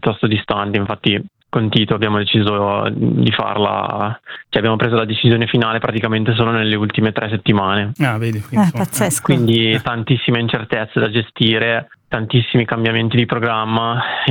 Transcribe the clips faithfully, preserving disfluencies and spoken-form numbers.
piuttosto distante. Infatti con Tito abbiamo deciso di farla, cioè abbiamo preso la decisione finale praticamente solo nelle ultime tre settimane. Ah, vedi, quindi, eh, pazzesco. Quindi tantissime incertezze da gestire, tantissimi cambiamenti di programma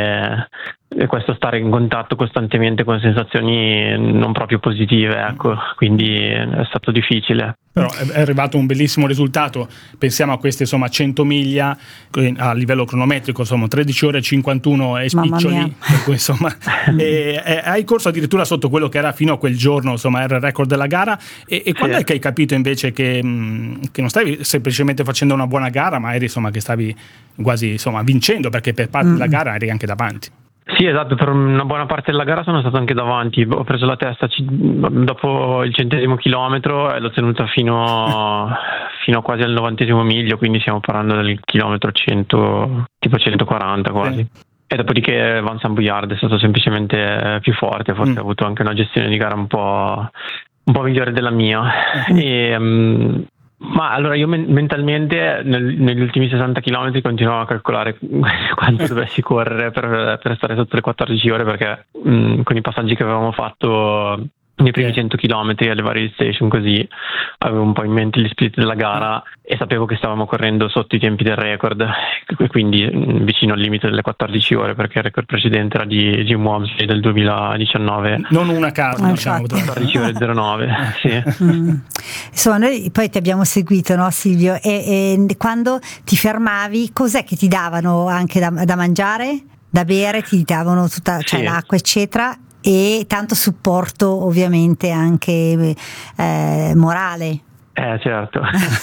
e, e questo stare in contatto costantemente con sensazioni non proprio positive, ecco, quindi è stato difficile. Però è arrivato un bellissimo risultato, pensiamo a queste insomma cento miglia a livello cronometrico, insomma tredici ore e cinquantuno e spiccioli, per cui, insomma, e, e hai corso addirittura sotto quello che era fino a quel giorno, insomma era il record della gara. E, e quando sì. è che hai capito invece che, mh, che non stavi semplicemente facendo una buona gara, ma eri insomma che stavi quasi insomma vincendo, perché per parte mm. della gara eri anche davanti? Sì, esatto, per una buona parte della gara sono stato anche davanti, ho preso la testa c- dopo il centesimo chilometro e l'ho tenuta fino, fino quasi al novantesimo miglio, quindi stiamo parlando del chilometro cento, tipo centoquaranta quasi. Sì. E dopodiché Van Sambouillard è stato semplicemente più forte, forse mm. ha avuto anche una gestione di gara un po', un po' migliore della mia. Mm. E, um, ma allora io men- mentalmente nel, negli ultimi sessanta chilometri continuavo a calcolare quanto dovessi correre per, per stare sotto le quattordici ore, perché mh, con i passaggi che avevamo fatto nei primi cento chilometri alle varie station, così avevo un po' in mente gli split della gara e sapevo che stavamo correndo sotto i tempi del record, quindi vicino al limite delle quattordici ore, perché il record precedente era di Jim Walmsley del duemiladiciannove. Non una casa, ah, diciamo. quattordici ore zero nove, sì. Mm. Insomma, noi poi ti abbiamo seguito, no Silvio? E, e quando ti fermavi, cos'è che ti davano anche da, da mangiare, da bere? Ti davano tutta, cioè, sì. l'acqua, eccetera? E tanto supporto ovviamente anche eh, morale. Eh certo.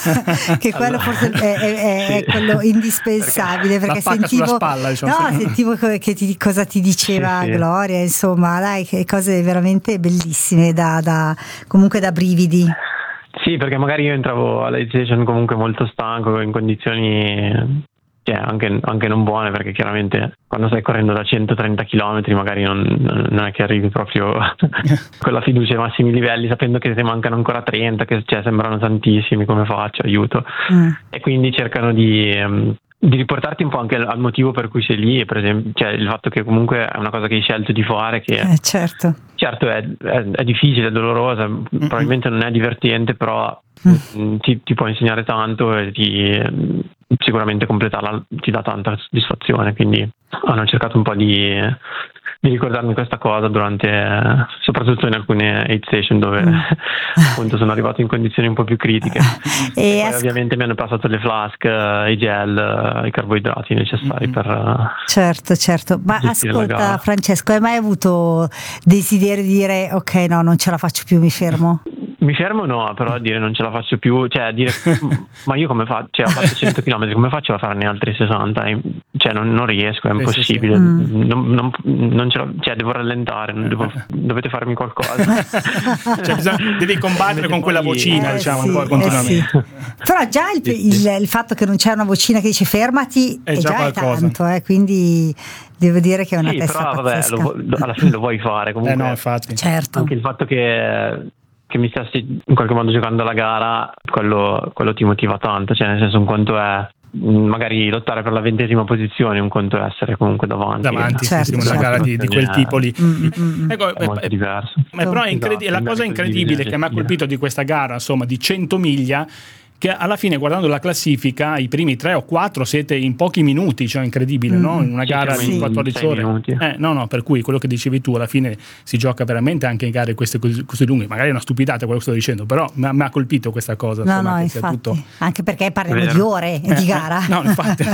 Che quello allora, forse è, è, è, sì. è quello indispensabile, perché, perché sentivo spalla, diciamo. no, sentivo che ti, cosa ti diceva sì, Gloria, insomma, dai, che cose veramente bellissime da, da comunque da brividi. Sì, perché magari io entravo alla station comunque molto stanco, in condizioni cioè, anche, anche non buone, perché chiaramente quando stai correndo da centotrenta chilometri magari non, non è che arrivi proprio con la fiducia ai massimi livelli, sapendo che ti mancano ancora trenta, che cioè, sembrano tantissimi, come faccio, aiuto. Mm. E quindi cercano di, um, di riportarti un po' anche al, al motivo per cui sei lì, per esempio, cioè il fatto che comunque è una cosa che hai scelto di fare, che eh, certo, certo è, è, è difficile, è dolorosa, mm-hmm. probabilmente non è divertente, però mm. ti, ti può insegnare tanto e ti sicuramente completarla ti dà tanta soddisfazione, quindi hanno cercato un po' di, di ricordarmi questa cosa durante, soprattutto in alcune aid station dove mm. appunto sono arrivato in condizioni un po' più critiche e, e poi as- ovviamente mi hanno passato le flask, i gel, i carboidrati necessari mm. per certo certo ma ascolta Francesco, hai mai avuto desiderio di dire ok, no, non ce la faccio più, mi fermo? Mi fermo no, però a dire non ce la faccio più, cioè a dire ma io come faccio, cioè ho fatto cento chilometri, come faccio a farne altri sessanta? Cioè non, non riesco, è impossibile, sì, sì, sì. Non, non, non ce la, cioè devo rallentare, non devo, dovete farmi qualcosa. Cioè, bisogna, devi combattere con quella vocina, eh, diciamo, sì, un po' continuamente. Eh sì. Però già il, il, il fatto che non c'è una vocina che dice fermati è, è già, già è tanto, eh, quindi devo dire che è una sì, testa però pazzesca. Vabbè, lo, alla fine lo vuoi fare comunque. Eh no, infatti. Certo. Anche il fatto che che mi stessi in qualche modo giocando la gara, quello, quello ti motiva tanto, cioè nel senso un conto è magari lottare per la ventesima posizione, un conto è essere comunque davanti. Davanti, certo, sì, certo. Una gara di, di quel tipo lì. Mm-hmm. Ecco, è molto diverso. Ma però è incredi- esatto, la cosa incredibile che mi ha colpito di questa gara, insomma, di cento miglia, che alla fine, guardando la classifica, i primi tre o quattro siete in pochi minuti, cioè incredibile, mm. no? In una sì, gara sì, di quattordici ore. Eh, no, no, per cui quello che dicevi tu, alla fine si gioca veramente anche in gare queste così, così lunghe. Magari è una stupidata quello che sto dicendo, però mi ha colpito questa cosa. No, insomma, no, che sia infatti. Tutto... Anche perché parliamo Vero. di ore eh, di gara. Eh, no, infatti.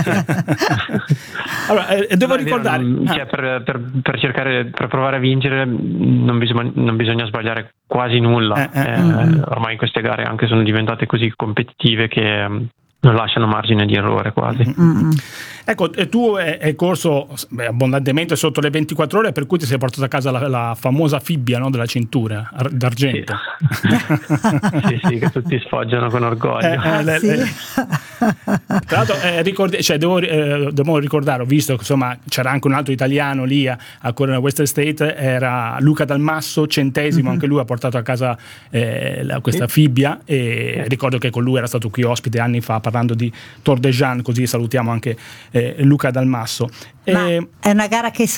Allora, eh, devo no, ricordare... Vero, cioè, per, per, per cercare, per provare a vincere non bisogna, non bisogna sbagliare quasi nulla. Eh, eh, eh, mm. Ormai queste gare anche sono diventate così competitive che non lasciano margine di errore quasi. Mm-hmm. Ecco, tu hai corso beh, abbondantemente sotto le ventiquattro ore, per cui ti sei portato a casa la, la famosa fibbia, no, della cintura d'argento. Sì. sì, sì, che tutti sfoggiano con orgoglio. Eh, ah, le, sì. le... Tra l'altro, eh, ricordi, cioè, devo, eh, devo ricordare, ho visto che insomma c'era anche un altro italiano lì a, a correre a Western State, era Luca Dalmasso, centesimo, mm-hmm. anche lui ha portato a casa eh, la, questa sì. fibbia, e sì. ricordo che con lui era stato qui ospite anni fa parlando di Tor de Jean, così salutiamo anche eh, Luca Dalmasso. Ma e... è una gara che